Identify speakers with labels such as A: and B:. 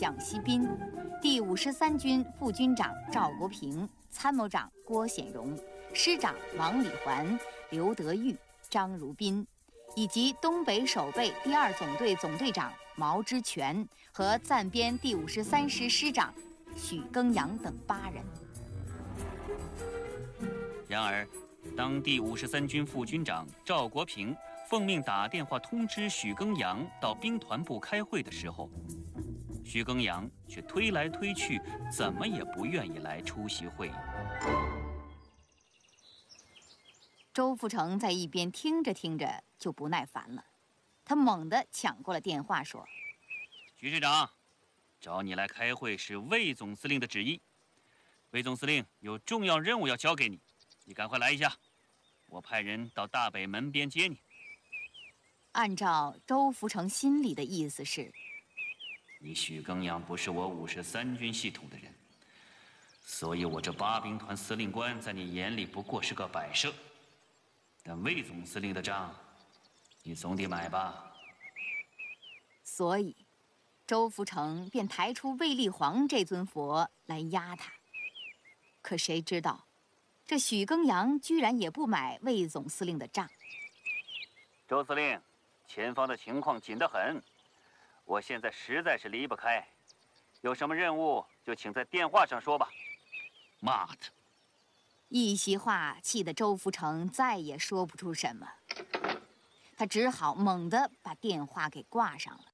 A: 蒋锡斌，第53军副军长赵国平，参谋长郭显荣，师长王礼环、刘德裕、张如宾，以及东北守备第2总队总队长毛之权和暂编第53师师长许耕阳等8人。
B: 然而，当第53军副军长赵国平奉命打电话通知许耕阳到兵团部开会的时候，许耕阳却推来推去，怎么也不愿意来出席会议。
A: 周福成在一边听着听着就不耐烦了，他猛地抢过了电话，说：“
B: 徐师长，找你来开会是魏总司令的旨意。魏总司令有重要任务要交给你，你赶快来一下，我派人到大北门边接你。”
A: 按照周福成心里的意思是，
B: 你许耕阳不是我53军系统的人，所以我这8兵团司令官在你眼里不过是个摆设。但魏总司令的账，你总得买吧？
A: 所以，周福成便抬出卫立煌这尊佛来压他。可谁知道，这许耕阳居然也不买魏总司令的账。
B: 周司令，前方的情况紧得很，我现在实在是离不开，有什么任务就请在电话上说吧。妈的！
A: 一席话气得周福成再也说不出什么，他只好猛地把电话给挂上了。